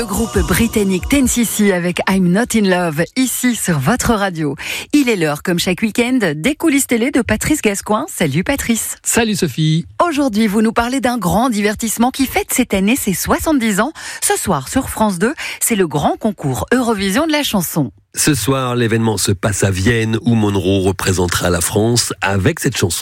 Le groupe britannique 10cc avec I'm Not In Love, ici sur votre radio. Il est l'heure, comme chaque week-end, des coulisses télé de Patrice Gascoin. Salut Patrice. Salut Sophie. Aujourd'hui, vous nous parlez d'un grand divertissement qui fête cette année ses 70 ans. Ce soir, sur France 2, c'est le grand concours Eurovision de la chanson. Ce soir, l'événement se passe à Vienne où Monroe représentera la France avec cette chanson.